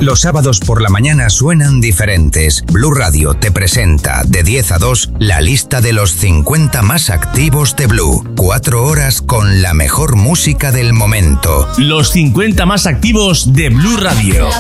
Los sábados por la mañana suenan diferentes. Blue Radio te presenta de 10 a 2 la lista de los 50 más activos de Blue. 4 horas con la mejor música del momento. Los 50 más activos de Blue Radio.